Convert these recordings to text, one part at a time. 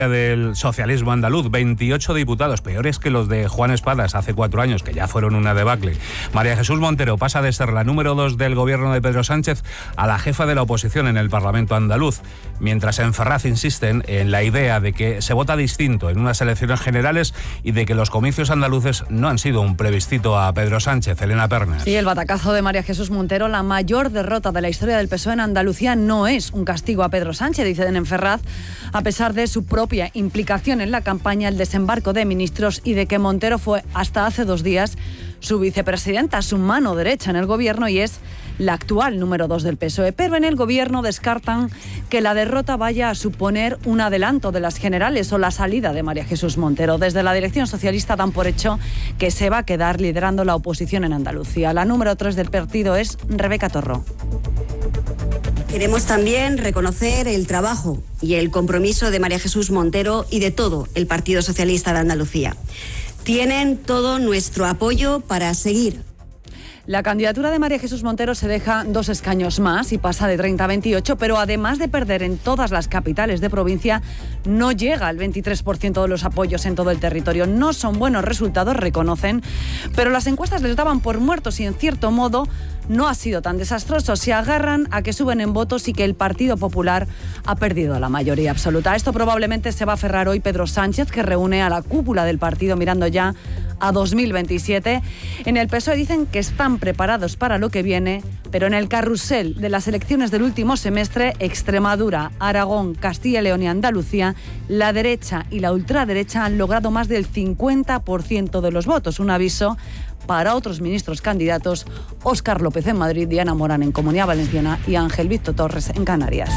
del socialismo andaluz, 28 diputados, peores que los de Juan Espadas hace 4 años, que ya fueron una debacle. María Jesús Montero pasa de ser la número 2 del gobierno de Pedro Sánchez a la jefa de la oposición en el Parlamento andaluz, mientras en Ferraz insisten en la idea de que se vota distinto en unas elecciones generales y de que los comicios andaluces no han sido un plebiscito a Pedro Sánchez. Elena Pernas. Sí, el batacazo de María Jesús Montero, la mayor derrota de la historia del PSOE en Andalucía, no es un castigo a Pedro Sánchez, dicen en Ferraz, a pesar de su propia implicación en la campaña, el desembarco de ministros y de que Montero fue hasta hace 2 días su vicepresidenta, su mano derecha en el gobierno, y es la actual número 2 del PSOE. Pero en el gobierno descartan que la derrota vaya a suponer un adelanto de las generales o la salida de María Jesús Montero. Desde la dirección socialista dan por hecho que se va a quedar liderando la oposición en Andalucía. La número 3 del partido es Rebeca Torró. Queremos también reconocer el trabajo y el compromiso de María Jesús Montero y de todo el Partido Socialista de Andalucía. Tienen todo nuestro apoyo para seguir. La candidatura de María Jesús Montero se deja 2 escaños más y pasa de 30 a 28, pero además de perder en todas las capitales de provincia, no llega al 23% de los apoyos en todo el territorio. No son buenos resultados, reconocen, pero las encuestas les daban por muertos y en cierto modo no ha sido tan desastroso. Se agarran a que suben en votos y que el Partido Popular ha perdido la mayoría absoluta. Esto probablemente se va a aferrar hoy Pedro Sánchez, que reúne a la cúpula del partido mirando ya a 2027. En el PSOE dicen que están preparados para lo que viene, pero en el carrusel de las elecciones del último semestre, Extremadura, Aragón, Castilla y León y Andalucía, la derecha y la ultraderecha han logrado más del 50% de los votos. Un aviso para otros ministros candidatos: Óscar López en Madrid, Diana Morán en Comunidad Valenciana y Ángel Víctor Torres en Canarias.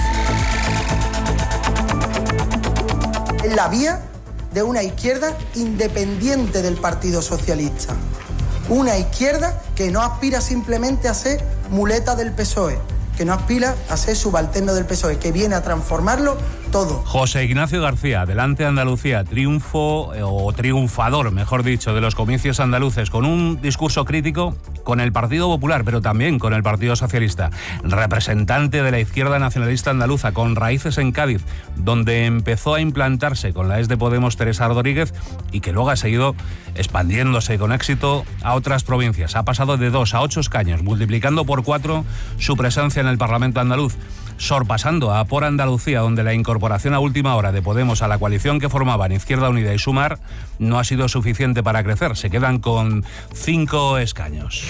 En la vía de una izquierda independiente del Partido Socialista. Una izquierda que no aspira simplemente a ser muleta del PSOE, que no aspira a ser subalterno del PSOE, que viene a transformarlo todo. José Ignacio García, Adelante Andalucía, triunfo o triunfador, mejor dicho, de los comicios andaluces, con un discurso crítico con el Partido Popular, pero también con el Partido Socialista. Representante de la izquierda nacionalista andaluza, con raíces en Cádiz, donde empezó a implantarse con la ex de Podemos Teresa Rodríguez y que luego ha seguido expandiéndose con éxito a otras provincias. Ha pasado de 2 a 8 escaños, multiplicando por 4 su presencia en el Parlamento andaluz, sorpasando a Por Andalucía, donde la incorporación a última hora de Podemos a la coalición que formaban Izquierda Unida y Sumar no ha sido suficiente para crecer. Se quedan con 5 escaños.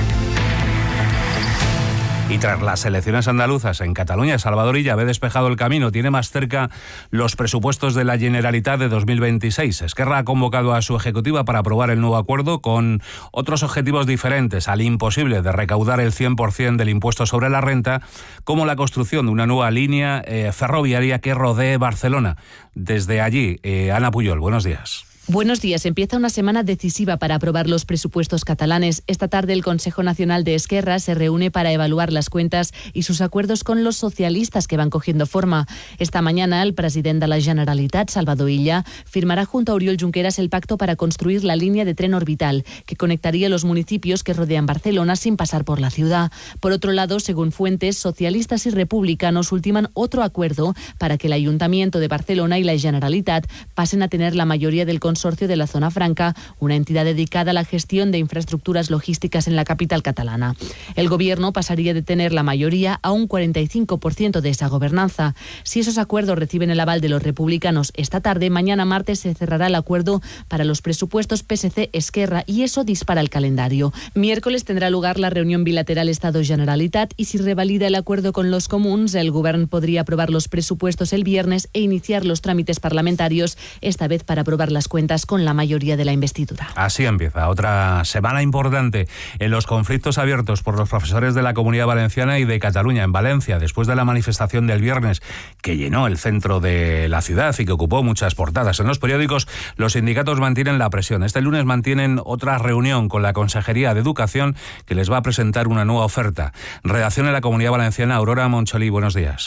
Y tras las elecciones andaluzas en Cataluña, Salvador Illa ve despejado el camino, tiene más cerca los presupuestos de la Generalitat de 2026. Esquerra ha convocado a su ejecutiva para aprobar el nuevo acuerdo con otros objetivos diferentes al imposible de recaudar el 100% del impuesto sobre la renta, como la construcción de una nueva línea ferroviaria que rodee Barcelona. Desde allí, Ana Puyol, buenos días. Buenos días. Empieza una semana decisiva para aprobar los presupuestos catalanes. Esta tarde el Consejo Nacional de Esquerra se reúne para evaluar las cuentas y sus acuerdos con los socialistas que van cogiendo forma. Esta mañana el presidente de la Generalitat, Salvador Illa, firmará junto a Oriol Junqueras el pacto para construir la línea de tren orbital que conectaría los municipios que rodean Barcelona sin pasar por la ciudad. Por otro lado, según fuentes, socialistas y republicanos ultiman otro acuerdo para que el Ayuntamiento de Barcelona y la Generalitat pasen a tener la mayoría del Consorcio de la Zona Franca, una entidad dedicada a la gestión de infraestructuras logísticas en la capital catalana. El gobierno pasaría de tener la mayoría a un 45% de esa gobernanza. Si esos acuerdos reciben el aval de los republicanos esta tarde, mañana martes se cerrará el acuerdo para los presupuestos PSC-Esquerra y eso dispara el calendario. Miércoles tendrá lugar la reunión bilateral Estado-Generalitat y si revalida el acuerdo con los comuns, el Govern podría aprobar los presupuestos el viernes e iniciar los trámites parlamentarios, esta vez para aprobar las cuentas con la mayoría de la investidura. Así empieza otra semana importante en los conflictos abiertos por los profesores de la Comunidad Valenciana y de Cataluña. En Valencia, después de la manifestación del viernes que llenó el centro de la ciudad y que ocupó muchas portadas en los periódicos, los sindicatos mantienen la presión. Este lunes mantienen otra reunión con la Consejería de Educación, que les va a presentar una nueva oferta. Redacción en la Comunidad Valenciana, Aurora Moncholí, buenos días.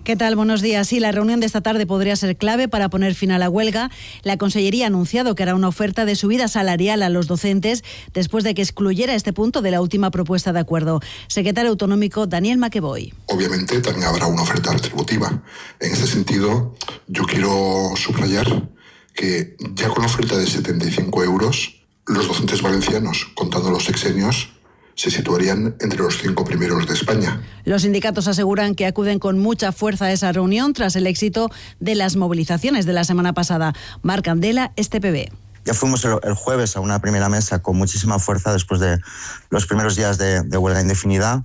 ¿Qué tal? Buenos días. Sí, la reunión de esta tarde podría ser clave para poner fin a la huelga. La Consellería ha anunciado que hará una oferta de subida salarial a los docentes después de que excluyera este punto de la última propuesta de acuerdo. Secretario autonómico Daniel Maqueboy. Obviamente también habrá una oferta retributiva. En este sentido, yo quiero subrayar que ya con la oferta de 75 euros, los docentes valencianos, contando los sexenios, se situarían entre los 5 primeros de España. Los sindicatos aseguran que acuden con mucha fuerza a esa reunión tras el éxito de las movilizaciones de la semana pasada. Marc Candela, STPB. Ya fuimos el jueves a una primera mesa con muchísima fuerza después de los primeros días de huelga indefinida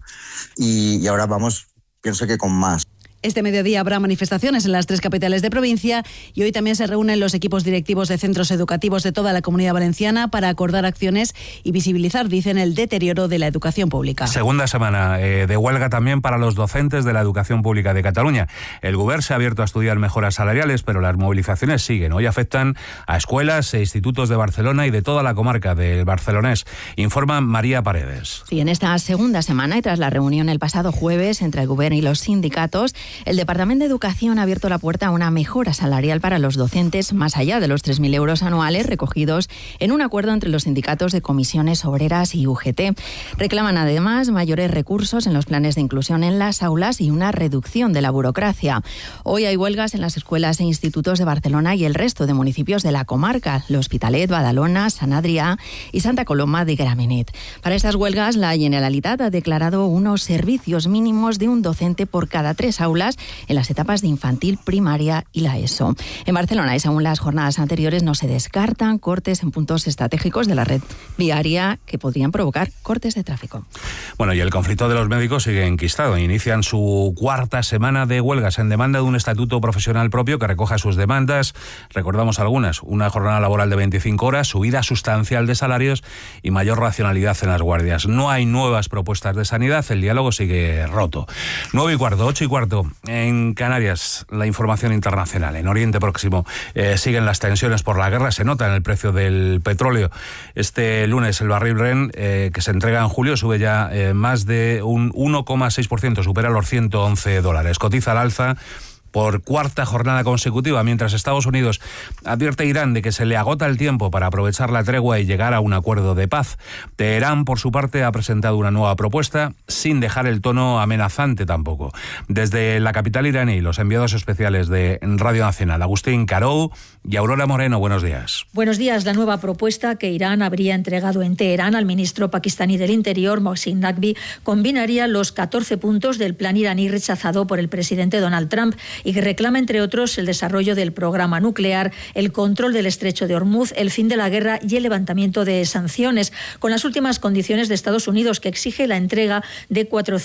y ahora vamos, pienso que con más. Este mediodía habrá manifestaciones en las 3 capitales de provincia y hoy también se reúnen los equipos directivos de centros educativos de toda la Comunidad Valenciana para acordar acciones y visibilizar, dicen, el deterioro de la educación pública. Segunda semana de huelga también para los docentes de la educación pública de Cataluña. El Govern se ha abierto a estudiar mejoras salariales, pero las movilizaciones siguen. Hoy afectan a escuelas e institutos de Barcelona y de toda la comarca del Barcelonés. Informa María Paredes. Y en esta segunda semana y tras la reunión el pasado jueves entre el Govern y los sindicatos, el Departamento de Educación ha abierto la puerta a una mejora salarial para los docentes más allá de los 3.000 euros anuales recogidos en un acuerdo entre los sindicatos de comisiones obreras y UGT. Reclaman además mayores recursos en los planes de inclusión en las aulas y una reducción de la burocracia. Hoy hay huelgas en las escuelas e institutos de Barcelona y el resto de municipios de la comarca, l'Hospitalet, Badalona, Sant Adrià y Santa Coloma de Gramenet. Para estas huelgas, la Generalitat ha declarado unos servicios mínimos de un docente por cada 3 aulas en las etapas de infantil, primaria y la ESO. En Barcelona, y según las jornadas anteriores, no se descartan cortes en puntos estratégicos de la red viaria que podrían provocar cortes de tráfico. Bueno, y el conflicto de los médicos sigue enquistado. Inician su 4ª semana de huelgas en demanda de un estatuto profesional propio que recoja sus demandas. Recordamos algunas: una jornada laboral de 25 horas, subida sustancial de salarios y mayor racionalidad en las guardias. No hay nuevas propuestas de sanidad, el diálogo sigue roto. 9:15, 8:15. En Canarias, la información internacional. En Oriente Próximo siguen las tensiones por la guerra, se nota en el precio del petróleo. Este lunes el barril Brent, que se entrega en julio, sube ya más de un 1,6%, supera los $111. Cotiza al alza por 4ª jornada consecutiva, mientras Estados Unidos advierte a Irán de que se le agota el tiempo para aprovechar la tregua y llegar a un acuerdo de paz. Teherán, por su parte, ha presentado una nueva propuesta sin dejar el tono amenazante tampoco. Desde la capital iraní, los enviados especiales de Radio Nacional, Agustín Carou y Aurora Moreno, buenos días. Buenos días. La nueva propuesta que Irán habría entregado en Teherán al ministro pakistaní del Interior, Mohsin Naqvi, combinaría los 14 puntos del plan iraní rechazado por el presidente Donald Trump y que reclama, entre otros, el desarrollo del programa nuclear, el control del estrecho de Hormuz, el fin de la guerra y el levantamiento de sanciones, con las últimas condiciones de Estados Unidos, que exige la entrega de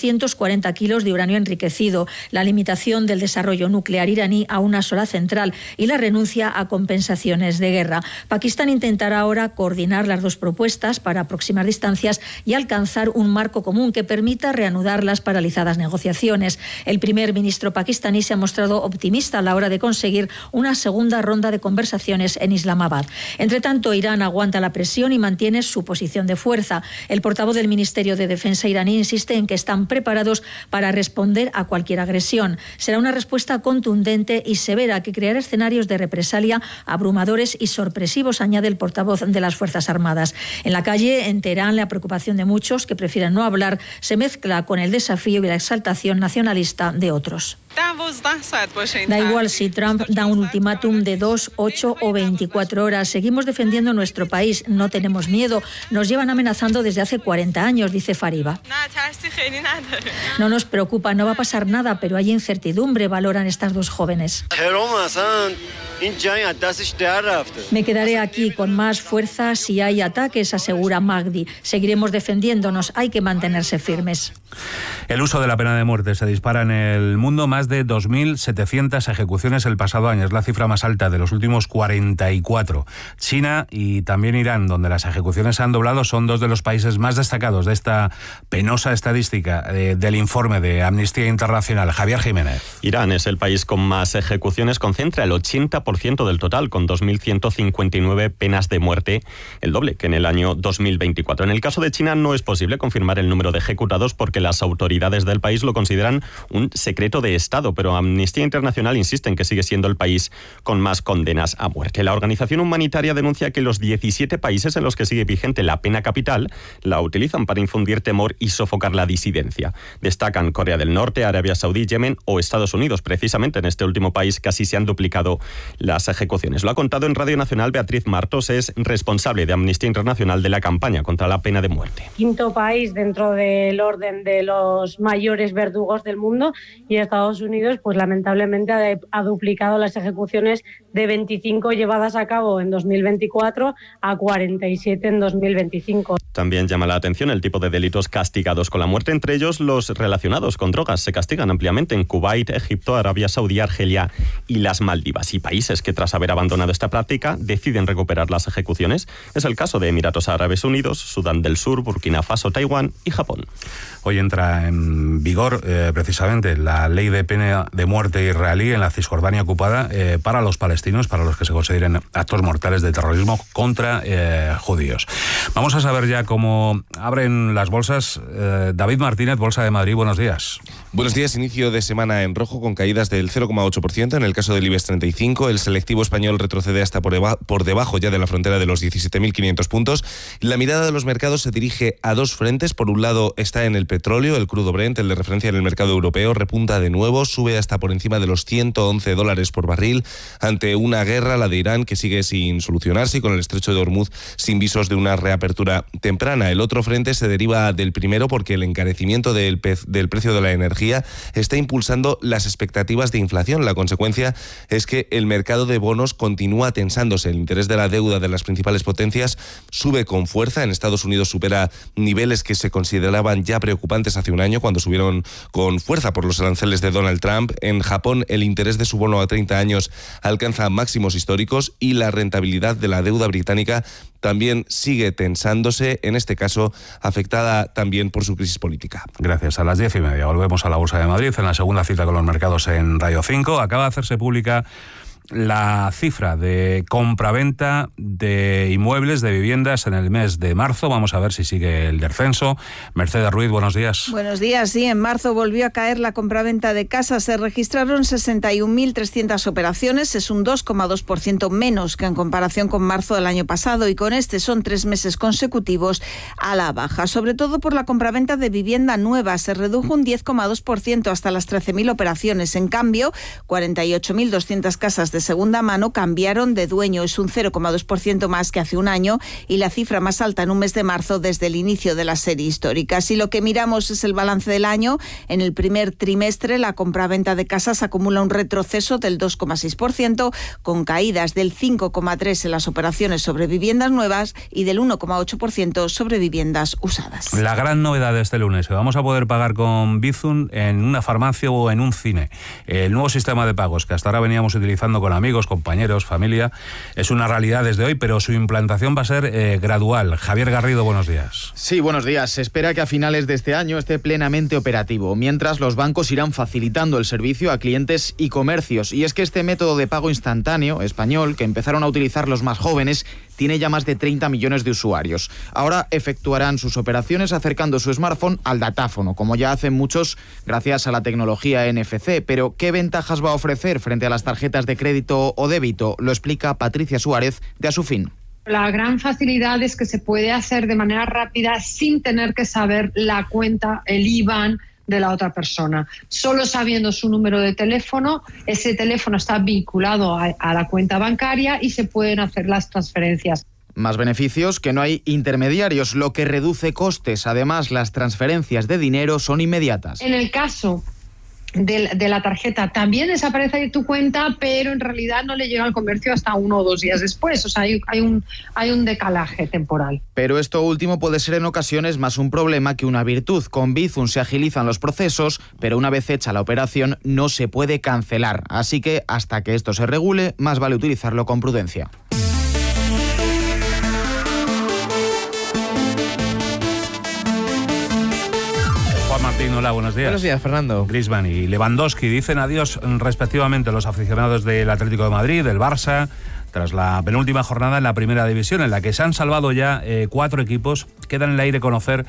440 kilos de uranio enriquecido, la limitación del desarrollo nuclear iraní a una sola central y la renuncia a compensaciones de guerra. Pakistán intentará ahora coordinar las dos propuestas para aproximar distancias y alcanzar un marco común que permita reanudar las paralizadas negociaciones. El primer ministro pakistaní se ha mostrado optimista a la hora de conseguir una segunda ronda de conversaciones en Islamabad. Entre tanto, Irán aguanta la presión y mantiene su posición de fuerza. El portavoz del Ministerio de Defensa iraní insiste en que están preparados para responder a cualquier agresión. Será una respuesta contundente y severa que creará escenarios de represalia abrumadores y sorpresivos, añade el portavoz de las Fuerzas Armadas. En la calle, en Teherán, la preocupación de muchos que prefieren no hablar se mezcla con el desafío y la exaltación nacionalista de otros. Da igual si Trump da un ultimátum de 2, 8 o 24 horas. Seguimos defendiendo nuestro país, no tenemos miedo. Nos llevan amenazando desde hace 40 años, dice Fariba. No nos preocupa, no va a pasar nada, pero hay incertidumbre, valoran estas dos jóvenes. Me quedaré aquí con más fuerza si hay ataques, asegura Magdi. Seguiremos defendiéndonos, hay que mantenerse firmes. El uso de la pena de muerte se dispara en el mundo. Más de 2.700 ejecuciones el pasado año. Es la cifra más alta de los últimos 44. China y también Irán, donde las ejecuciones se han doblado, son dos de los países más destacados de esta penosa estadística del informe de Amnistía Internacional. Javier Jiménez. Irán es el país con más ejecuciones, concentra el 80% del total, con 2.159 penas de muerte, el doble que en el año 2024. En el caso de China no es posible confirmar el número de ejecutados porque porque las autoridades del país lo consideran un secreto de Estado, pero Amnistía Internacional insiste en que sigue siendo el país con más condenas a muerte. La organización humanitaria denuncia que los 17 países en los que sigue vigente la pena capital la utilizan para infundir temor y sofocar la disidencia. Destacan Corea del Norte, Arabia Saudí, Yemen o Estados Unidos. Precisamente en este último país casi se han duplicado las ejecuciones. Lo ha contado en Radio Nacional Beatriz Martos, es responsable de Amnistía Internacional de la campaña contra la pena de muerte. Quinto país dentro del orden de los mayores verdugos del mundo, y Estados Unidos pues lamentablemente ha duplicado las ejecuciones de 25 llevadas a cabo en 2024 a 47 en 2025. También llama la atención el tipo de delitos castigados con la muerte, entre ellos los relacionados con drogas. Se castigan ampliamente en Kuwait, Egipto, Arabia Saudí, Argelia y las Maldivas. Y países que tras haber abandonado esta práctica deciden recuperar las ejecuciones. Es el caso de Emiratos Árabes Unidos, Sudán del Sur, Burkina Faso, Taiwán y Japón. Hoy entra en vigor precisamente la ley de pena de muerte israelí en la Cisjordania ocupada para los palestinos, para los que se consideren actos mortales de terrorismo contra judíos. Vamos a saber ya cómo abren las bolsas. David Martínez, Bolsa de Madrid, buenos días. Buenos días, inicio de semana en rojo con caídas del 0,8%. En el caso del IBEX 35, el selectivo español retrocede hasta por debajo ya de la frontera de los 17.500 puntos. La mirada de los mercados se dirige a dos frentes. Por un lado está en el petróleo, el crudo Brent, el de referencia en el mercado europeo, repunta de nuevo, sube hasta por encima de los $111 por barril ante una guerra, la de Irán, que sigue sin solucionarse y con el estrecho de Hormuz sin visos de una reapertura temprana. El otro frente se deriva del primero porque el encarecimiento del precio de la energía está impulsando las expectativas de inflación. La consecuencia es que el mercado de bonos continúa tensándose. El interés de la deuda de las principales potencias sube con fuerza. En Estados Unidos supera niveles que se consideraban ya preocupantes hace un año, cuando subieron con fuerza por los aranceles de Donald Trump. En Japón, el interés de su bono a 30 años alcanza máximos históricos y la rentabilidad de la deuda británica también sigue tensándose, en este caso afectada también por su crisis política. Gracias. A las 10:30 volvemos a la Bolsa de Madrid en la segunda cita con los mercados en Radio 5. Acaba de hacerse pública la cifra de compraventa de inmuebles, de viviendas en el mes de marzo. Vamos a ver si sigue el descenso. Mercedes Ruiz, buenos días. Buenos días. Sí, en marzo volvió a caer la compraventa de casas. Se registraron 61.300 operaciones. Es un 2,2% menos que en comparación con marzo del año pasado, y con este son 3 meses consecutivos a la baja. Sobre todo por la compraventa de vivienda nueva. Se redujo un 10,2% hasta las 13.000 operaciones. En cambio, 48.200 casas de segunda mano cambiaron de dueño. Es un 0,2% más que hace un año y la cifra más alta en un mes de marzo desde el inicio de la serie histórica. Si lo que miramos es el balance del año, en el primer trimestre la compraventa de casas acumula un retroceso del 2,6%, con caídas del 5,3% en las operaciones sobre viviendas nuevas y del 1,8% sobre viviendas usadas. La gran novedad de este lunes, que vamos a poder pagar con Bizum en una farmacia o en un cine. El nuevo sistema de pagos que hasta ahora veníamos utilizando con amigos, compañeros, familia, es una realidad desde hoy, pero su implantación va a ser gradual. Javier Garrido, buenos días. Sí, buenos días. Se espera que a finales de este año esté plenamente operativo, mientras los bancos irán facilitando el servicio a clientes y comercios. Y es que este método de pago instantáneo español, que empezaron a utilizar los más jóvenes, tiene ya más de 30 millones de usuarios. Ahora efectuarán sus operaciones acercando su smartphone al datáfono, como ya hacen muchos gracias a la tecnología NFC. Pero, ¿qué ventajas va a ofrecer frente a las tarjetas de crédito o débito? Lo explica Patricia Suárez, de Asufin. La gran facilidad es que se puede hacer de manera rápida sin tener que saber la cuenta, el IBAN de la otra persona. Solo sabiendo su número de teléfono, ese teléfono está vinculado a la cuenta bancaria y se pueden hacer las transferencias. Más beneficios, que no hay intermediarios, lo que reduce costes. Además, las transferencias de dinero son inmediatas. En el caso de la tarjeta también desaparece tu cuenta, pero en realidad no le llega al comercio hasta 1 o 2 días después. O sea, hay un decalaje temporal. Pero esto último puede ser en ocasiones más un problema que una virtud. Con Bizum se agilizan los procesos, pero una vez hecha la operación no se puede cancelar. Así que hasta que esto se regule, más vale utilizarlo con prudencia. Martín, hola, buenos días. Buenos días, Fernando. Griezmann y Lewandowski dicen adiós respectivamente los aficionados del Atlético de Madrid, del Barça, tras la penúltima jornada en la primera división, en la que se han salvado ya 4 equipos. Queda en el aire conocer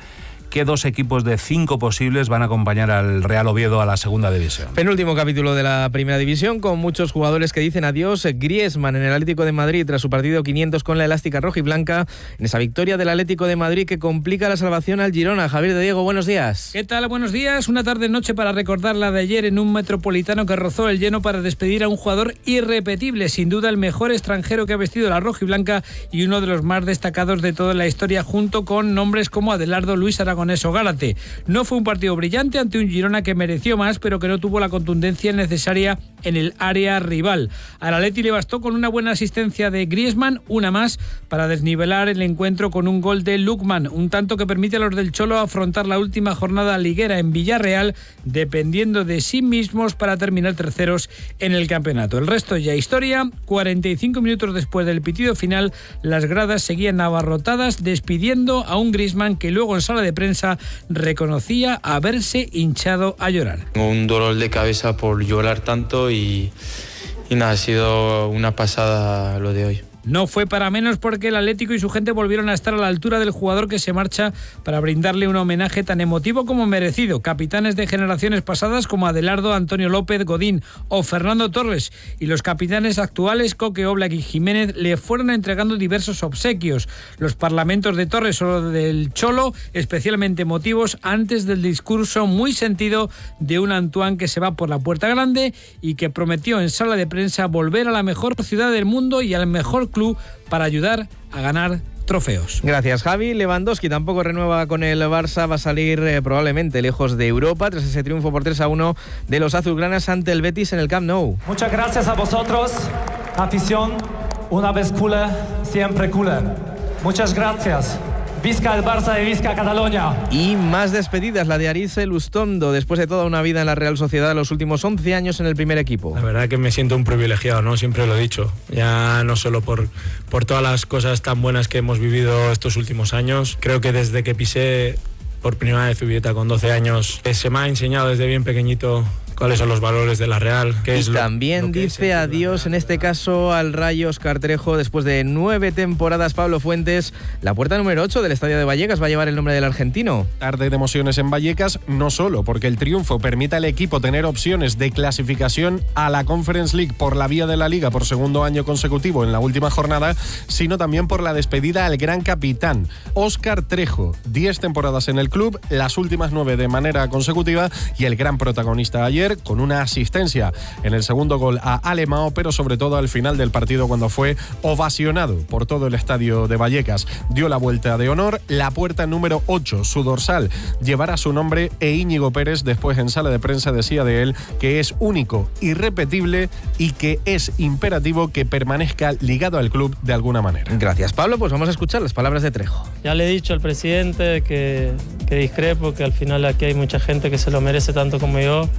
¿Qué 2 equipos de 5 posibles van a acompañar al Real Oviedo a la segunda división? Penúltimo capítulo de la primera división, con muchos jugadores que dicen adiós. Griezmann en el Atlético de Madrid tras su partido 500 con la elástica roja y blanca, en esa victoria del Atlético de Madrid que complica la salvación al Girona. Javier de Diego, buenos días. ¿Qué tal? Buenos días. Una tarde-noche para recordar la de ayer en un Metropolitano que rozó el lleno para despedir a un jugador irrepetible, sin duda el mejor extranjero que ha vestido la roja y blanca y uno de los más destacados de toda la historia, junto con nombres como Adelardo, Luis Aragonés o Gárate. No fue un partido brillante ante un Girona que mereció más, pero que no tuvo la contundencia necesaria en el área rival. Al Atleti le bastó con una buena asistencia de Griezmann, una más, para desnivelar el encuentro con un gol de Lookman, un tanto que permite a los del Cholo afrontar la última jornada liguera en Villarreal, dependiendo de sí mismos para terminar terceros en el campeonato. El resto ya historia. 45 minutos después del pitido final, las gradas seguían abarrotadas despidiendo a un Griezmann que luego en sala de prensa reconocía haberse hinchado a llorar. Tengo un dolor de cabeza por llorar tanto y nada, ha sido una pasada lo de hoy. No fue para menos porque el Atlético y su gente volvieron a estar a la altura del jugador que se marcha para brindarle un homenaje tan emotivo como merecido. Capitanes de generaciones pasadas como Adelardo, Antonio López, Godín o Fernando Torres y los capitanes actuales Coque, Oblak y Jiménez le fueron entregando diversos obsequios. Los parlamentos de Torres o del Cholo especialmente emotivos antes del discurso muy sentido de un Antoine que se va por la puerta grande y que prometió en sala de prensa volver a la mejor ciudad del mundo y al mejor club para ayudar a ganar trofeos. Gracias, Javi. Lewandowski tampoco renueva con el Barça, va a salir probablemente lejos de Europa tras ese triunfo por 3-1 de los azulgranas ante el Betis en el Camp Nou. Muchas gracias a vosotros, afición, una vez culé, siempre culé. Muchas gracias. Visca el Barça y visca Cataluña. Y más despedidas, la de Aritz Lustondo, después de toda una vida en la Real Sociedad, los últimos 11 años en el primer equipo. La verdad que me siento un privilegiado, ¿no? Siempre lo he dicho, ya no solo por todas las cosas tan buenas que hemos vivido estos últimos años. Creo que desde que pisé por primera vez Zubieta con 12 años, se me ha enseñado desde bien pequeñito cuáles son los valores de la Real. Y también dice adiós, en este caso, al Rayo Óscar Trejo. Después de 9 temporadas, Pablo Fuentes, la puerta número 8 del Estadio de Vallecas va a llevar el nombre del argentino. Tarde de emociones en Vallecas, no solo porque el triunfo permite al equipo tener opciones de clasificación a la Conference League por la vía de la Liga por segundo año consecutivo en la última jornada, sino también por la despedida al gran capitán, Óscar Trejo. 10 temporadas en el club, las últimas 9 de manera consecutiva, y el gran protagonista ayer, con una asistencia en el segundo gol a Alemão, pero sobre todo al final del partido cuando fue ovacionado por todo el estadio de Vallecas. Dio la vuelta de honor, la puerta número 8, su dorsal, llevará su nombre e Íñigo Pérez después en sala de prensa decía de él que es único, irrepetible y que es imperativo que permanezca ligado al club de alguna manera. Gracias, Pablo. Pues vamos a escuchar las palabras de Trejo. Ya le he dicho al presidente que discrepo, que al final aquí hay mucha gente que se lo merece tanto como yo.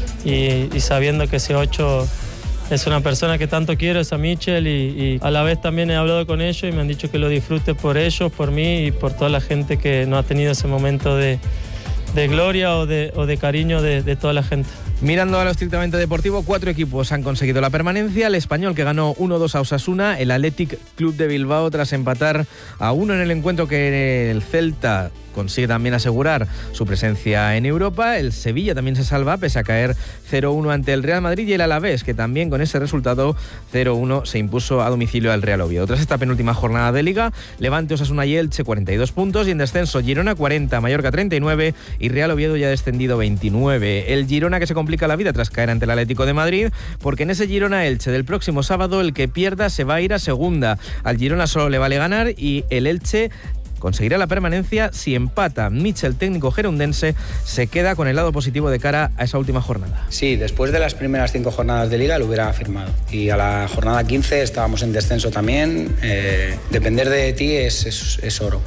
Y sabiendo que ese 8 es una persona que tanto quiero, es a Michel, y a la vez también he hablado con ellos y me han dicho que lo disfrute por ellos, por mí y por toda la gente que no ha tenido ese momento de gloria o de cariño de toda la gente. Mirando a lo estrictamente deportivo, 4 equipos han conseguido la permanencia. El Español, que ganó 1-2 a Osasuna, el Athletic Club de Bilbao tras empatar a 1 en el encuentro que el Celta consigue también asegurar su presencia en Europa. El Sevilla también se salva pese a caer 0-1 ante el Real Madrid, y el Alavés, que también con ese resultado 0-1 se impuso a domicilio al Real Oviedo. Tras esta penúltima jornada de Liga, Levante, Osasuna y Elche 42 puntos, y en descenso Girona 40, Mallorca 39 y Real Oviedo ya descendido 29. El Girona que se complica la vida tras caer ante el Atlético de Madrid, porque en ese Girona-Elche del próximo sábado el que pierda se va a ir a segunda. Al Girona solo le vale ganar y el Elche conseguirá la permanencia si empata. Michel, técnico gerundense, se queda con el lado positivo de cara a esa última jornada. Sí, después de las primeras 5 jornadas de Liga lo hubiera firmado. Y a la jornada 15 estábamos en descenso también. Depender de ti es oro.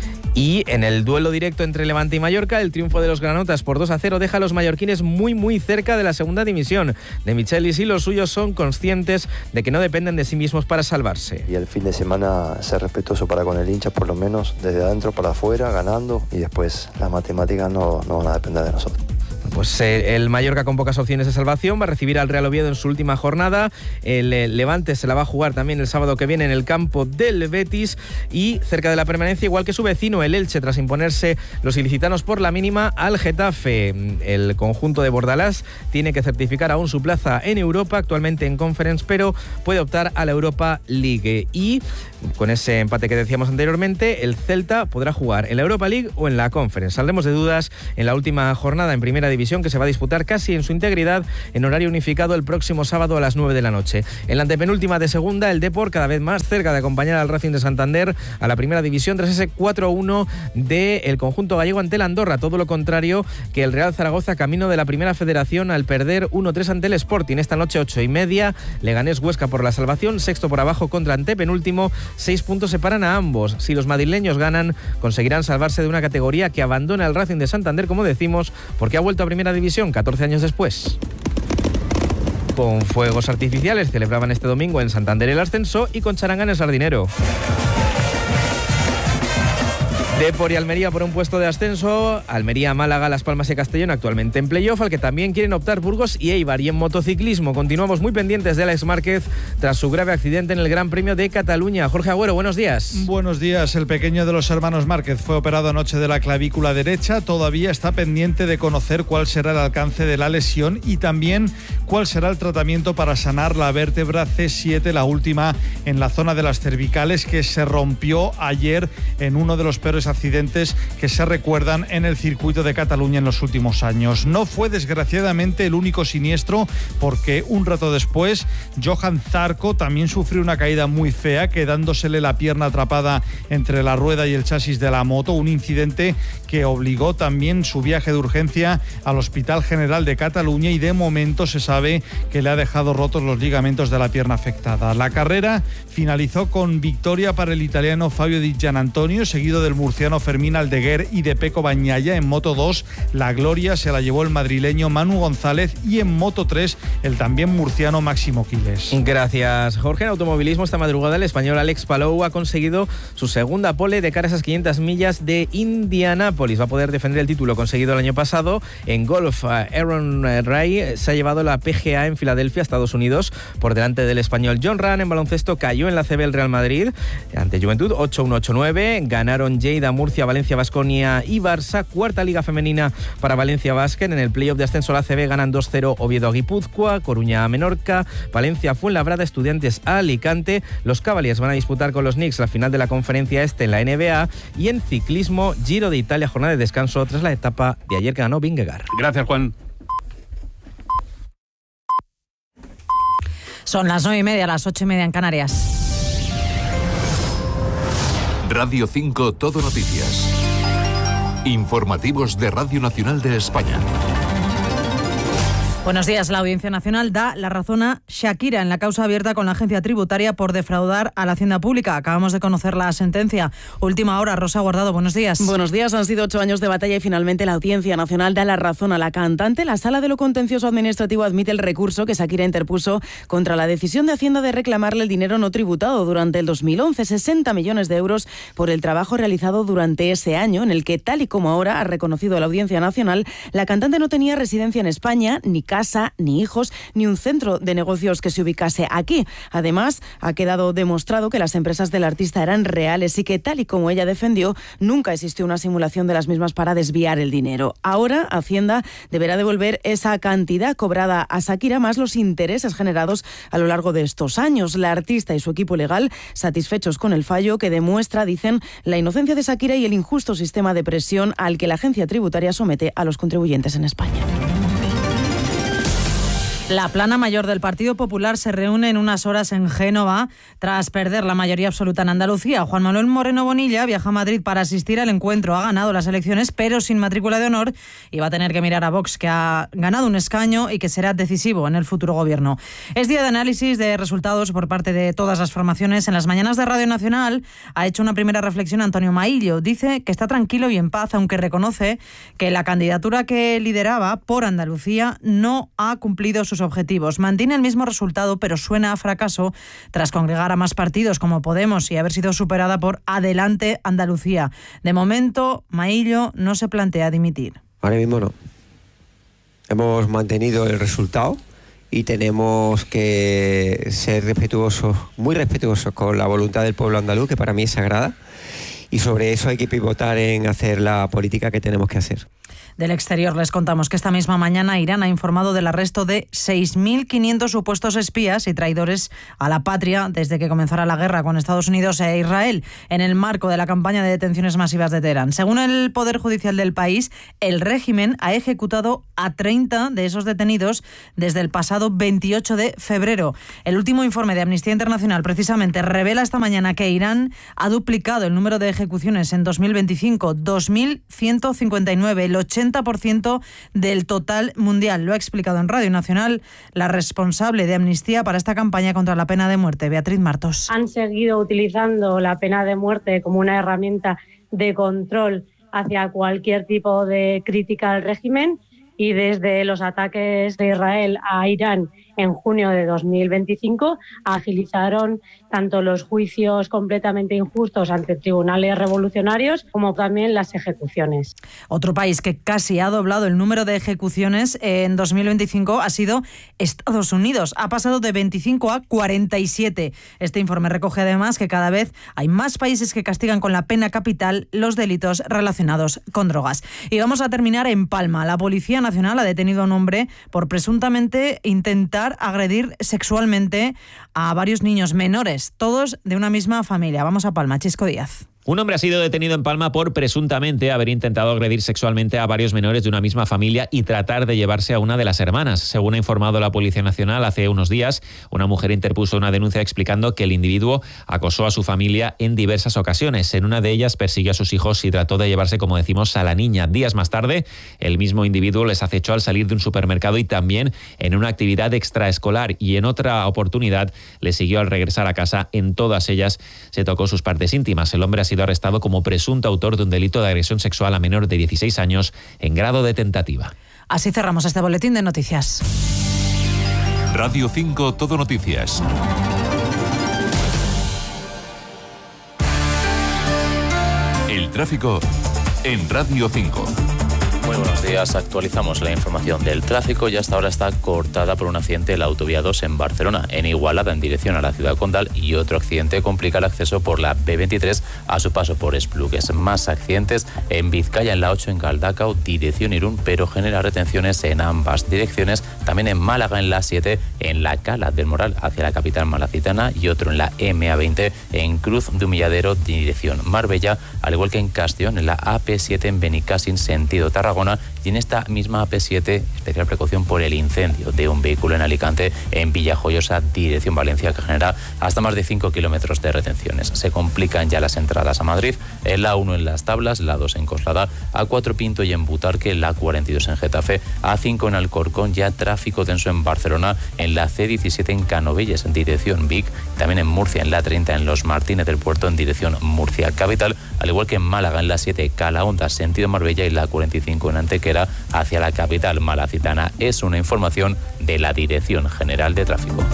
Y en el duelo directo entre Levante y Mallorca, el triunfo de los granotas por 2-0 deja a los mallorquines muy cerca de la segunda división. De Michelis y los suyos son conscientes de que no dependen de sí mismos para salvarse. Y el fin de semana ser respetuoso para con el hincha, por lo menos desde adentro para afuera, ganando, y después las matemáticas no van a depender de nosotros. Pues el Mallorca con pocas opciones de salvación va a recibir al Real Oviedo en su última jornada. El Levante se la va a jugar también el sábado que viene en el campo del Betis, y cerca de la permanencia, igual que su vecino el Elche, tras imponerse los ilicitanos por la mínima al Getafe. El conjunto de Bordalás tiene que certificar aún su plaza en Europa, actualmente en Conference, pero puede optar a la Europa League. Y con ese empate que decíamos anteriormente, el Celta podrá jugar en la Europa League o en la Conference. Saldremos de dudas en la última jornada en Primera División, que se va a disputar casi en su integridad en horario unificado el próximo sábado a las 9 de la noche. En la antepenúltima de Segunda, el Depor cada vez más cerca de acompañar al Racing de Santander a la Primera División tras ese 4-1 del conjunto gallego ante el Andorra. Todo lo contrario que el Real Zaragoza, camino de la Primera Federación al perder 1-3 ante el Sporting. Esta noche 8:30, Leganés Huesca por la salvación, sexto por abajo contra antepenúltimo, 6 puntos separan a ambos. Si los madrileños ganan, conseguirán salvarse de una categoría que abandona el Racing de Santander, como decimos, porque ha vuelto a Primera División 14 años después. Con fuegos artificiales celebraban este domingo en Santander el ascenso y con charanga en el Sardinero. Depor y Almería por un puesto de ascenso, Almería, Málaga, Las Palmas y Castellón actualmente en playoff, al que también quieren optar Burgos y Eibar. Y en motociclismo continuamos muy pendientes de Alex Márquez tras su grave accidente en el Gran Premio de Cataluña. Jorge Agüero, buenos días. Buenos días. El pequeño de los hermanos Márquez fue operado anoche de la clavícula derecha. Todavía está pendiente de conocer cuál será el alcance de la lesión y también cuál será el tratamiento para sanar la vértebra C7, la última en la zona de las cervicales, que se rompió ayer en uno de los peores accidentes que se recuerdan en el circuito de Cataluña en los últimos años. No fue desgraciadamente el único siniestro, porque un rato después Johan Zarco también sufrió una caída muy fea, quedándosele la pierna atrapada entre la rueda y el chasis de la moto, un incidente que obligó también su viaje de urgencia al Hospital General de Cataluña, y de momento se sabe que le ha dejado rotos los ligamentos de la pierna afectada. La carrera finalizó con victoria para el italiano Fabio Di Gianantonio, seguido del murciano Fermín Aldeguer y de Pecco Bagnaia. En Moto 2 la gloria se la llevó el madrileño Manu González, y en Moto 3 el también murciano Máximo Quiles. Gracias, Jorge. En automovilismo esta madrugada el español Alex Palou ha conseguido su segunda pole de cara a esas 500 millas de Indianápolis. Va a poder defender el título conseguido el año pasado. En golf, Aaron Ray se ha llevado la PGA en Filadelfia, Estados Unidos, por delante del español John Ram. En baloncesto cayó en la CB el Real Madrid ante Juventud 8-1-8-9. Ganaron Lleida, Murcia, Valencia, Baskonia y Barça. Cuarta liga femenina para Valencia Basket. En el playoff de ascenso a la CB ganan 2-0 Oviedo a Guipúzcoa, Coruña a Menorca, Valencia Fuenlabrada, Estudiantes a Alicante. Los Cavaliers van a disputar con los Knicks la final de la conferencia este en la NBA. Y en ciclismo, Giro de Italia, jornada de descanso tras la etapa de ayer que ganó Vingegaard. Gracias, Juan. Son las 9:30, las 8:30 en Canarias. Radio 5 Todo Noticias. Informativos de Radio Nacional de España. Buenos días. La Audiencia Nacional da la razón a Shakira en la causa abierta con la agencia tributaria por defraudar a la hacienda pública. Acabamos de conocer la sentencia. Última hora, Rosa Guardado, buenos días. Buenos días. Han sido 8 años de batalla y finalmente la Audiencia Nacional da la razón a la cantante. La Sala de lo Contencioso Administrativo admite el recurso que Shakira interpuso contra la decisión de Hacienda de reclamarle el dinero no tributado durante el 2011, 60 millones de euros por el trabajo realizado durante ese año, en el que, tal y como ahora ha reconocido la Audiencia Nacional, la cantante no tenía residencia en España, ni casa, ni hijos, ni un centro de negocios que se ubicase aquí. Además, ha quedado demostrado que las empresas del artista eran reales y que, tal y como ella defendió, nunca existió una simulación de las mismas para desviar el dinero. Ahora, Hacienda deberá devolver esa cantidad cobrada a Shakira más los intereses generados a lo largo de estos años. La artista y su equipo legal satisfechos con el fallo, que demuestra, dicen, la inocencia de Shakira y el injusto sistema de presión al que la agencia tributaria somete a los contribuyentes en España. La plana mayor del Partido Popular se reúne en unas horas en Génova tras perder la mayoría absoluta en Andalucía. Juan Manuel Moreno Bonilla viaja a Madrid para asistir al encuentro. Ha ganado las elecciones, pero sin matrícula de honor, y va a tener que mirar a Vox, que ha ganado un escaño y que será decisivo en el futuro gobierno. Es día de análisis de resultados por parte de todas las formaciones. En las mañanas de Radio Nacional ha hecho una primera reflexión Antonio Maillo. Dice que está tranquilo y en paz, aunque reconoce que la candidatura que lideraba por Andalucía no ha cumplido sus objetivos. Mantiene el mismo resultado, pero suena a fracaso tras congregar a más partidos como Podemos y haber sido superada por Adelante Andalucía. De momento, Maillo no se plantea dimitir. Ahora mismo no. hemos mantenido el resultado y tenemos que ser respetuosos, muy respetuosos con la voluntad del pueblo andaluz, que para mí es sagrada, y sobre eso hay que pivotar en hacer la política que tenemos que hacer. Del exterior les contamos que esta misma mañana Irán ha informado del arresto de 6.500 supuestos espías y traidores a la patria desde que comenzara la guerra con Estados Unidos e Israel en el marco de la campaña de detenciones masivas de Teherán. Según el Poder Judicial del país, el régimen ha ejecutado a 30 de esos detenidos desde el pasado 28 de febrero. El último informe de Amnistía Internacional precisamente revela esta mañana que Irán ha duplicado el número de ejecuciones en 2025, 2.159, el 80% del total mundial. Lo ha explicado en Radio Nacional la responsable de Amnistía para esta campaña contra la pena de muerte, Beatriz Martos. Han seguido utilizando la pena de muerte como una herramienta de control hacia cualquier tipo de crítica al régimen, y desde los ataques de Israel a Irán en junio de 2025 agilizaron tanto los juicios completamente injustos ante tribunales revolucionarios como también las ejecuciones. Otro país que casi ha doblado el número de ejecuciones en 2025 ha sido Estados Unidos. Ha pasado de 25 a 47. Este informe recoge además que cada vez hay más países que castigan con la pena capital los delitos relacionados con drogas. Y vamos a terminar en Palma. La Policía Nacional ha detenido a un hombre por presuntamente intentar agredir sexualmente a varios niños menores, todos de una misma familia. Vamos a Palma, Chisco Díaz. Un hombre ha sido detenido en Palma por presuntamente haber intentado agredir sexualmente a varios menores de una misma familia y tratar de llevarse a una de las hermanas. Según ha informado la Policía Nacional, hace unos días una mujer interpuso una denuncia explicando que el individuo acosó a su familia en diversas ocasiones. En una de ellas persiguió a sus hijos y trató de llevarse, como decimos, a la niña. Días más tarde, el mismo individuo les acechó al salir de un supermercado y también en una actividad extraescolar, y en otra oportunidad le siguió al regresar a casa. En todas ellas se tocó sus partes íntimas. El hombre ha sido arrestado como presunto autor de un delito de agresión sexual a menor de 16 años en grado de tentativa. Así cerramos este boletín de noticias. Radio 5 Todo Noticias. El tráfico en Radio 5. Muy buenos días, actualizamos la información del tráfico y hasta ahora está cortada por un accidente en la autovía 2 en Barcelona, en Igualada en dirección a la ciudad condal, y otro accidente complica el acceso por la B23 a su paso por Esplugues. Más accidentes en Vizcaya en la 8 en Galdacao, dirección Irún, pero genera retenciones en ambas direcciones. También en Málaga en la 7 en la Cala del Moral hacia la capital malacitana, y otro en la MA20 en Cruz de Humilladero dirección Marbella, al igual que en Castellón en la AP7 en Benicàssim sentido Tarragona, y en esta misma AP7 especial precaución por el incendio de un vehículo en Alicante en Villajoyosa dirección Valencia, que genera hasta más de 5 kilómetros de retenciones. Se complican ya las entradas a Madrid, en la 1 en Las Tablas, la 2 en Coslada, A4 Pinto y en Butarque, la 42 en Getafe, A5 en Alcorcón, ya tráfico tenso en Barcelona, en la C17 en Canovelles en dirección Vic, también en Murcia en la 30 en Los Martínez del Puerto en dirección Murcia capital, al igual que en Málaga en la 7 Calahonda sentido Marbella y la 45 en Antequera hacia la capital malacitana. Es una información de la Dirección General de Tráfico.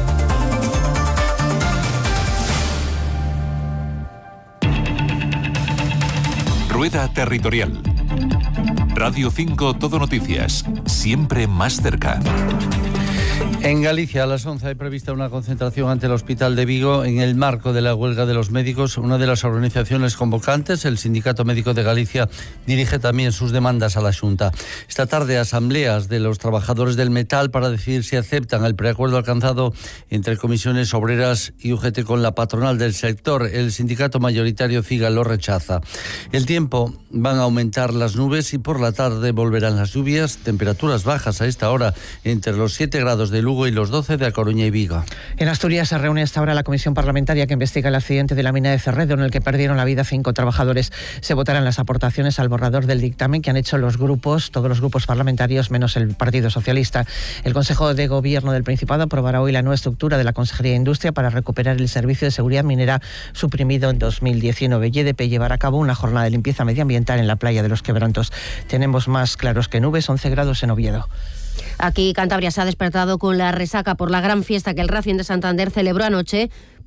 Rueda Territorial. Radio 5 Todo Noticias. Siempre más cerca. En Galicia, a las 11 hay prevista una concentración ante el Hospital de Vigo en el marco de la huelga de los médicos. Una de las organizaciones convocantes, el Sindicato Médico de Galicia, dirige también sus demandas a la Xunta. Esta tarde, asambleas de los trabajadores del metal para decidir si aceptan el preacuerdo alcanzado entre comisiones obreras y UGT con la patronal del sector. El sindicato mayoritario CIGA lo rechaza. El tiempo: van a aumentar las nubes y por la tarde volverán las lluvias. Temperaturas bajas a esta hora entre los 7 grados de Lugo y los 12 de A Coruña y Vigo. En Asturias se reúne hasta ahora la comisión parlamentaria que investiga el accidente de la mina de Cerredo, en el que perdieron la vida 5 trabajadores. Se votarán las aportaciones al borrador del dictamen que han hecho los grupos, todos los grupos parlamentarios, menos el Partido Socialista. El Consejo de Gobierno del Principado aprobará hoy la nueva estructura de la Consejería de Industria para recuperar el servicio de seguridad minera suprimido en 2019. YDP llevará a cabo una jornada de limpieza medioambiental en la playa de los Quebrantos. Tenemos más claros que nubes, 11 grados en Oviedo. Aquí Cantabria se ha despertado con la resaca por la gran fiesta que el Racing de Santander celebró anoche,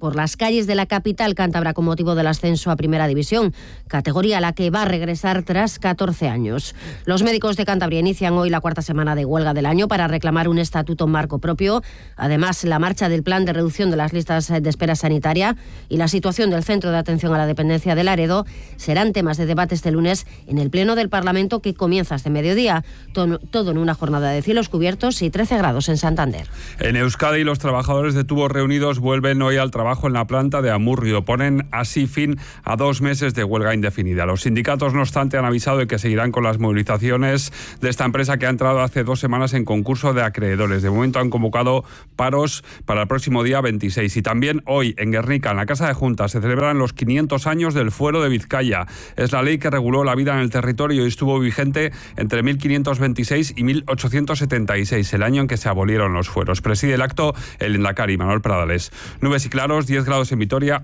por las calles de la capital cántabra con motivo del ascenso a Primera División, categoría a la que va a regresar tras 14 años. Los médicos de Cantabria inician hoy la 4ª semana de huelga del año para reclamar un estatuto marco propio. Además, la marcha del plan de reducción de las listas de espera sanitaria y la situación del Centro de Atención a la Dependencia de Laredo serán temas de debate este lunes en el Pleno del Parlamento, que comienza este mediodía. Todo en una jornada de cielos cubiertos y 13 grados en Santander. En Euskadi, los trabajadores de Tubos Reunidos vuelven hoy al trabajo en la planta de Amurrio. Ponen así fin a 2 meses de huelga indefinida. Los sindicatos, no obstante, han avisado de que seguirán con las movilizaciones de esta empresa, que ha entrado hace 2 semanas en concurso de acreedores. De momento han convocado paros para el próximo día 26. Y también hoy en Guernica, en la Casa de Juntas, se celebran los 500 años del Fuero de Vizcaya. Es la ley que reguló la vida en el territorio y estuvo vigente entre 1526 y 1876, el año en que se abolieron los fueros. Preside el acto el lehendakari Manuel Pradales. Nubes y claros, 10 grados en Vitoria,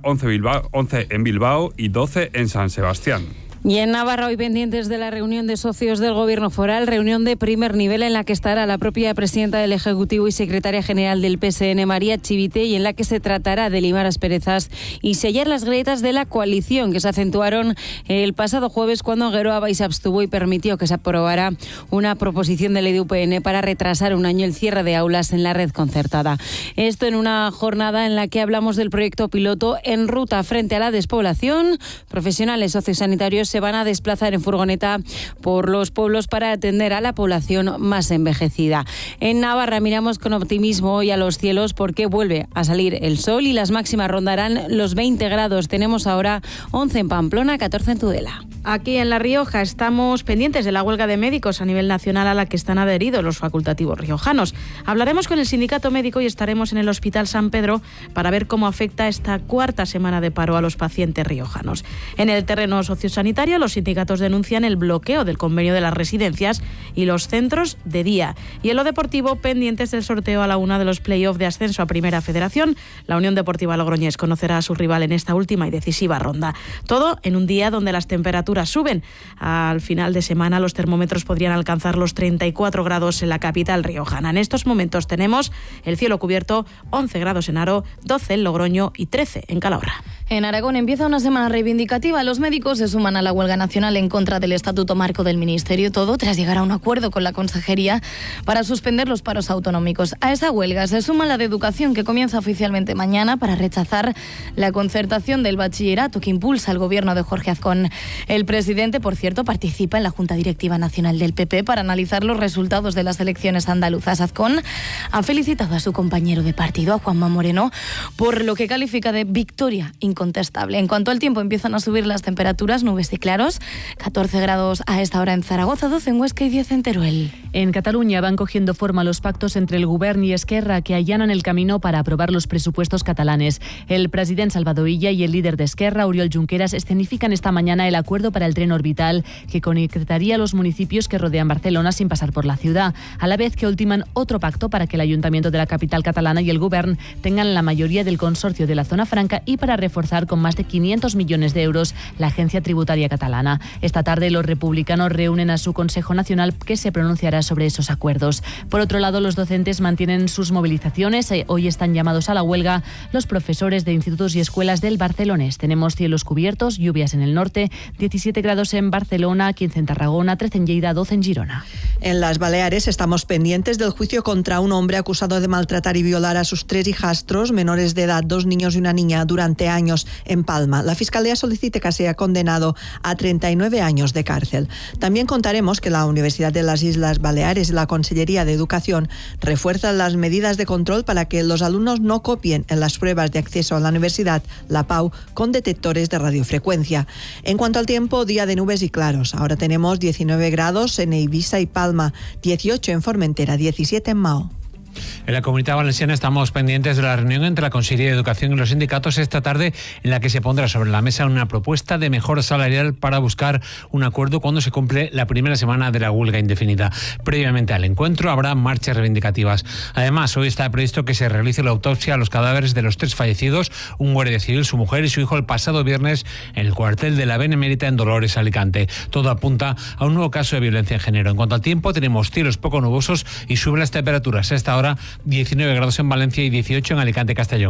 11 en Bilbao y 12 en San Sebastián. Y en Navarra, hoy pendientes de la reunión de socios del Gobierno foral, reunión de primer nivel en la que estará la propia presidenta del Ejecutivo y secretaria general del PSN, María Chivite, y en la que se tratará de limar asperezas y sellar las grietas de la coalición que se acentuaron el pasado jueves cuando Geroa Bai se abstuvo y permitió que se aprobara una proposición de ley de UPN para retrasar un año el cierre de aulas en la red concertada. Esto en una jornada en la que hablamos del proyecto piloto En Ruta frente a la despoblación. Profesionales sociosanitarios se van a desplazar en furgoneta por los pueblos para atender a la población más envejecida. En Navarra miramos con optimismo hoy a los cielos porque vuelve a salir el sol y las máximas rondarán los 20 grados. Tenemos ahora 11 en Pamplona, 14 en Tudela. Aquí en La Rioja estamos pendientes de la huelga de médicos a nivel nacional a la que están adheridos los facultativos riojanos. Hablaremos con el sindicato médico y estaremos en el Hospital San Pedro para ver cómo afecta esta 4ª semana de paro a los pacientes riojanos. En el terreno sociosanitario, los sindicatos denuncian el bloqueo del convenio de las residencias y los centros de día. Y en lo deportivo, pendientes del sorteo a la 1 de los play-off de ascenso a Primera Federación, la Unión Deportiva Logroñés conocerá a su rival en esta última y decisiva ronda. Todo en un día donde las temperaturas suben. Al final de semana los termómetros podrían alcanzar los 34 grados en la capital riojana. En estos momentos tenemos el cielo cubierto, 11 grados en Haro, 12 en Logroño y 13 en Calahorra. En Aragón empieza una semana reivindicativa. Los médicos se suman a la huelga nacional en contra del Estatuto Marco del Ministerio, todo tras llegar a un acuerdo con la Consejería para suspender los paros autonómicos. A esa huelga se suma la de Educación, que comienza oficialmente mañana para rechazar la concertación del bachillerato que impulsa el gobierno de Jorge Azcón. El presidente, por cierto, participa en la Junta Directiva Nacional del PP para analizar los resultados de las elecciones andaluzas. Azcón ha felicitado a su compañero de partido, a Juanma Moreno, por lo que califica de victoria incontestable. En cuanto al tiempo, empiezan a subir las temperaturas, nubes y claros, 14 grados a esta hora en Zaragoza, 12 en Huesca y 10 en Teruel. En Cataluña van cogiendo forma los pactos entre el Govern y Esquerra, que allanan el camino para aprobar los presupuestos catalanes. El presidente Salvador Illa y el líder de Esquerra, Oriol Junqueras, escenifican esta mañana el acuerdo para el tren orbital que conectaría los municipios que rodean Barcelona sin pasar por la ciudad, a la vez que ultiman otro pacto para que el Ayuntamiento de la capital catalana y el Govern tengan la mayoría del consorcio de la zona franca y para reforzar con más de 500 millones de euros la agencia tributaria catalana. Esta tarde los republicanos reúnen a su Consejo Nacional, que se pronunciará sobre esos acuerdos. Por otro lado, los docentes mantienen sus movilizaciones. Hoy están llamados a la huelga los profesores de institutos y escuelas del Barcelonés. Tenemos cielos cubiertos, lluvias en el norte, 17 grados en Barcelona, 15 en Tarragona, 13 en Lleida, 12 en Girona. En las Baleares estamos pendientes del juicio contra un hombre acusado de maltratar y violar a sus 3 hijastros menores de edad, 2 niños y una niña, durante años en Palma. La Fiscalía solicita que sea condenado a 39 años de cárcel. También contaremos que la Universidad de las Islas Baleares y la Consellería de Educación refuerzan las medidas de control para que los alumnos no copien en las pruebas de acceso a la universidad, la PAU, con detectores de radiofrecuencia. En cuanto al tiempo, día de nubes y claros. Ahora tenemos 19 grados en Eivissa y Palma, 18 en Formentera, 17 en Mao. En la Comunidad Valenciana estamos pendientes de la reunión entre la Consellería de Educación y los sindicatos esta tarde, en la que se pondrá sobre la mesa una propuesta de mejora salarial para buscar un acuerdo cuando se cumple la primera semana de la huelga indefinida. Previamente al encuentro habrá marchas reivindicativas. Además, hoy está previsto que se realice la autopsia a los cadáveres de los 3 fallecidos, un guardia civil, su mujer y su hijo, el pasado viernes en el cuartel de la Benemérita en Dolores, Alicante. Todo apunta a un nuevo caso de violencia en género. En cuanto al tiempo, tenemos cielos poco nubosos y suben las temperaturas. A esta hora 19 grados en Valencia y 18 en Alicante, Castellón.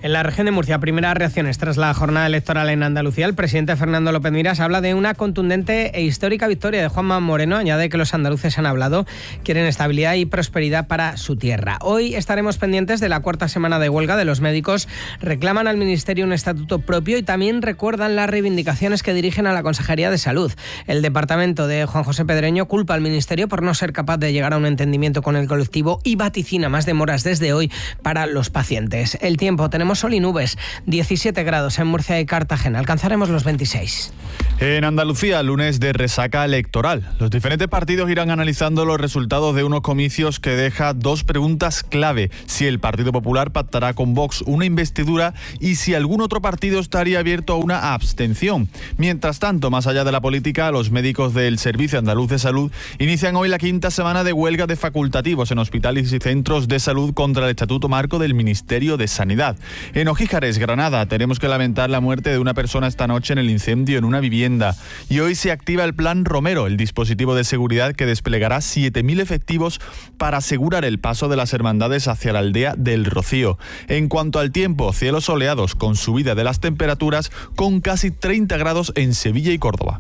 En la región de Murcia, primeras reacciones tras la jornada electoral en Andalucía. El presidente Fernando López Miras habla de una contundente e histórica victoria de Juanma Moreno. Añade que los andaluces han hablado, quieren estabilidad y prosperidad para su tierra. Hoy estaremos pendientes de la cuarta semana de huelga de los médicos. Reclaman al Ministerio un estatuto propio y también recuerdan las reivindicaciones que dirigen a la Consejería de Salud. El departamento de Juan José Pedreño culpa al Ministerio por no ser capaz de llegar a un entendimiento con el colectivo y vaticina más demoras desde hoy para los pacientes. El tiempo, tenemos sol y nubes, 17 grados en Murcia y Cartagena, alcanzaremos los 26. En Andalucía, lunes de resaca electoral. Los diferentes partidos irán analizando los resultados de unos comicios que deja dos preguntas clave: si el Partido Popular pactará con Vox una investidura y si algún otro partido estaría abierto a una abstención. Mientras tanto, más allá de la política, los médicos del Servicio Andaluz de Salud inician hoy la quinta semana de huelga de facultativos en hospitales y centros de salud contra el Estatuto Marco del Ministerio de Sanidad. En Ojíjares, Granada, tenemos que lamentar la muerte de una persona esta noche en el incendio en una vivienda. Y hoy se activa el Plan Romero, el dispositivo de seguridad que desplegará 7.000 efectivos para asegurar el paso de las hermandades hacia la aldea del Rocío. En cuanto al tiempo, cielos soleados con subida de las temperaturas, con casi 30 grados en Sevilla y Córdoba.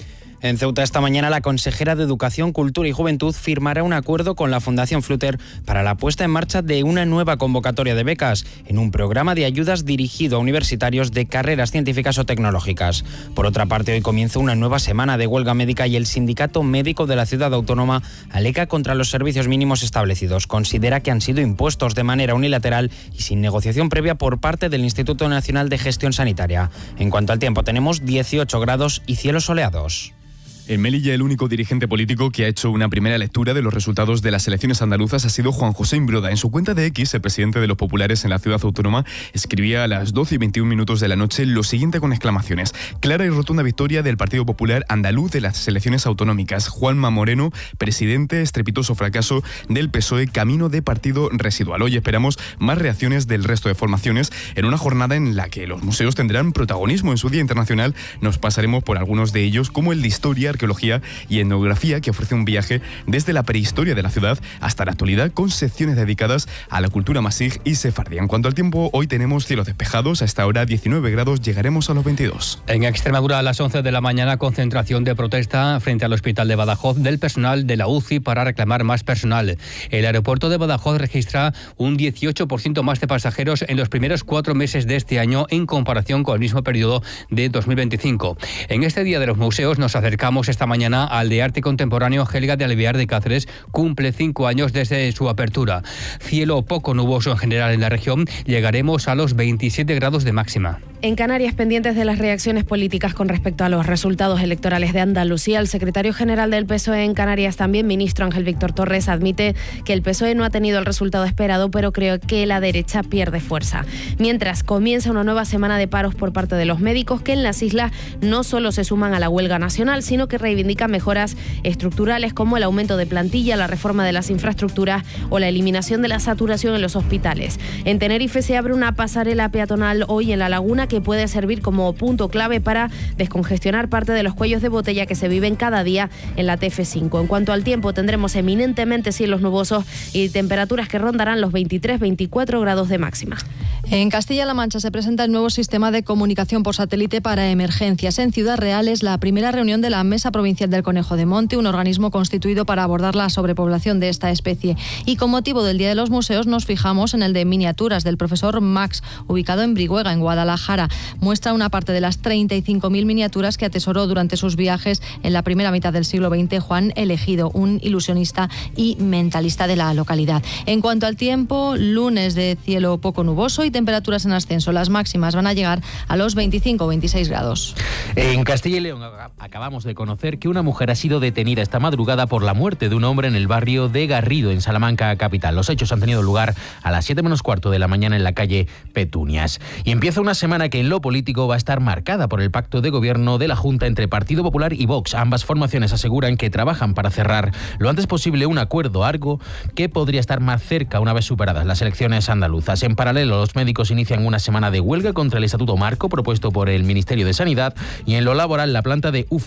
En Ceuta esta mañana la consejera de Educación, Cultura y Juventud firmará un acuerdo con la Fundación Flutter para la puesta en marcha de una nueva convocatoria de becas en un programa de ayudas dirigido a universitarios de carreras científicas o tecnológicas. Por otra parte, hoy comienza una nueva semana de huelga médica y el Sindicato Médico de la Ciudad Autónoma alega contra los servicios mínimos establecidos. Considera que han sido impuestos de manera unilateral y sin negociación previa por parte del Instituto Nacional de Gestión Sanitaria. En cuanto al tiempo, tenemos 18 grados y cielos soleados. En Melilla, el único dirigente político que ha hecho una primera lectura de los resultados de las elecciones andaluzas ha sido Juan José Imbroda. En su cuenta de X, el presidente de los populares en la ciudad autónoma escribía a las 12 y 21 minutos de la noche lo siguiente con exclamaciones: clara y rotunda victoria del Partido Popular andaluz de las elecciones autonómicas. Juanma Moreno, presidente, estrepitoso fracaso del PSOE, camino de partido residual. Hoy esperamos más reacciones del resto de formaciones en una jornada en la que los museos tendrán protagonismo. En su Día Internacional nos pasaremos por algunos de ellos, como el de Historia, Arqueología y Etnografía, que ofrece un viaje desde la prehistoria de la ciudad hasta la actualidad, con secciones dedicadas a la cultura masij y sefardí. En cuanto al tiempo, hoy tenemos cielos despejados, a esta hora 19 grados, llegaremos a los 22. En Extremadura, a las 11 de la mañana, concentración de protesta frente al hospital de Badajoz del personal de la UCI para reclamar más personal. El aeropuerto de Badajoz registra un 18% más de pasajeros en los primeros 4 meses de este año en comparación con el mismo periodo de 2025. En este Día de los Museos nos acercamos esta mañana al de Arte Contemporáneo Helga de Alvear de Cáceres. Cumple 5 años desde su apertura. Cielo poco nuboso en general en la región. Llegaremos a los 27 grados de máxima. En Canarias, pendientes de las reacciones políticas con respecto a los resultados electorales de Andalucía, el secretario general del PSOE en Canarias, también ministro Ángel Víctor Torres, admite que el PSOE no ha tenido el resultado esperado, pero creo que la derecha pierde fuerza. Mientras comienza una nueva semana de paros por parte de los médicos, que en las islas no solo se suman a la huelga nacional, sino que reivindican mejoras estructurales como el aumento de plantilla, la reforma de las infraestructuras o la eliminación de la saturación en los hospitales. En Tenerife se abre una pasarela peatonal hoy en la laguna que puede servir como punto clave para descongestionar parte de los cuellos de botella que se viven cada día en la TF5. En cuanto al tiempo, tendremos eminentemente cielos nubosos y temperaturas que rondarán los 23-24 grados de máxima. En Castilla-La Mancha se presenta el nuevo sistema de comunicación por satélite para emergencias. En Ciudad Real es la primera reunión de la Mesa Provincial del Conejo de Monte, un organismo constituido para abordar la sobrepoblación de esta especie. Y con motivo del Día de los Museos nos fijamos en el de miniaturas del profesor Max, ubicado en Brihuega, en Guadalajara. Muestra una parte de las 35.000 miniaturas que atesoró durante sus viajes en la primera mitad del siglo XX Juan Elegido, un ilusionista y mentalista de la localidad. En cuanto al tiempo, lunes de cielo poco nuboso y temperaturas en ascenso. Las máximas van a llegar a los 25 o 26 grados. En Castilla y León acabamos de conocer que una mujer ha sido detenida esta madrugada por la muerte de un hombre en el barrio de Garrido, en Salamanca capital. Los hechos han tenido lugar a las 7 menos cuarto de la mañana en la calle Petunias. Y empieza una semana que en lo político va a estar marcada por el pacto de gobierno de la Junta entre Partido Popular y Vox. Ambas formaciones aseguran que trabajan para cerrar lo antes posible un acuerdo, algo que podría estar más cerca una vez superadas las elecciones andaluzas. En paralelo, los médicos inician una semana de huelga contra el Estatuto Marco propuesto por el Ministerio de Sanidad, y en lo laboral, la planta de UF España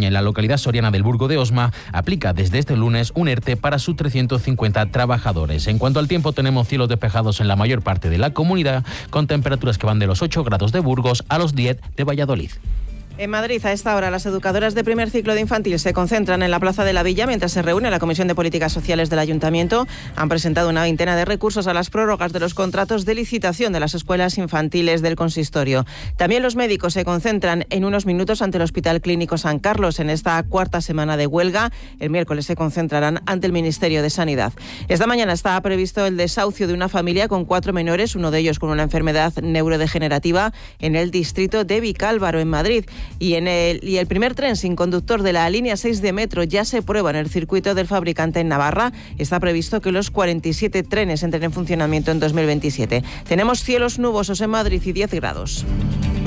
en la localidad soriana del Burgo de Osma aplica desde este lunes un ERTE para sus 350 trabajadores. En cuanto al tiempo, tenemos cielos despejados en la mayor parte de la comunidad, con temperaturas que van de los 8 grados de Burgos a los 10 de Valladolid. En Madrid, a esta hora, las educadoras de primer ciclo de infantil se concentran en la Plaza de la Villa mientras se reúne la Comisión de Políticas Sociales del Ayuntamiento. Han presentado una veintena de recursos a las prórrogas de los contratos de licitación de las escuelas infantiles del consistorio. También los médicos se concentran en unos minutos ante el Hospital Clínico San Carlos en esta cuarta semana de huelga. El miércoles se concentrarán ante el Ministerio de Sanidad. Esta mañana está previsto el desahucio de una familia con 4 menores, uno de ellos con una enfermedad neurodegenerativa, en el distrito de Vicálvaro, en Madrid. Y el primer tren sin conductor de la línea 6 de metro ya se prueba en el circuito del fabricante en Navarra. Está previsto que los 47 trenes entren en funcionamiento en 2027. Tenemos cielos nubosos en Madrid y 10 grados.